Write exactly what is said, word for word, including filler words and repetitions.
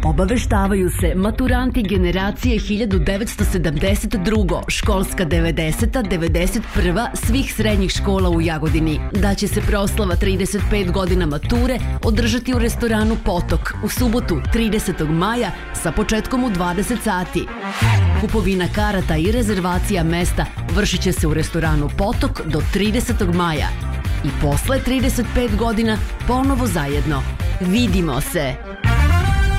Obaveštavaju se maturanti generacije hiljadu devetsto sedamdeset druga. školska devedeseta devedeset prva svih srednjih škola u Jagodini, da će se proslava trideset pet godina mature održati u restoranu Potok u subotu tridesetog maja sa početkom u dvadeset sati. Kupovina karata i rezervacija mesta vršit će se u restoranu Potok do tridesetog maja. I posle trideset pet godina ponovo zajedno. Vidimo se!